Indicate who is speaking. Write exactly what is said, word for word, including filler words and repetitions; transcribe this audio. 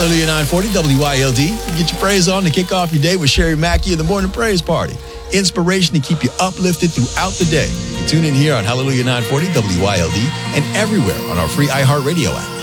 Speaker 1: Hallelujah nine forty W Y L D. Get your praise on to kick off your day with Sherry Mackey in the Morning Praise Party. Inspiration to keep you uplifted throughout the day. You tune in here on Hallelujah nine forty W Y L D and everywhere on our free iHeartRadio app.